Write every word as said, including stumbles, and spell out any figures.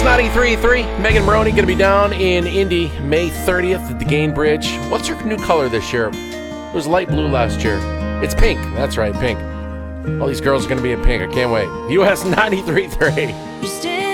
S ninety-three point three, Megan Moroney going to be down in Indy May thirtieth at the Gain Bridge. What's her new color this year? It was light blue last year. It's pink. That's right, pink. All these girls are going to be in pink. I can't wait. U S ninety-three point three.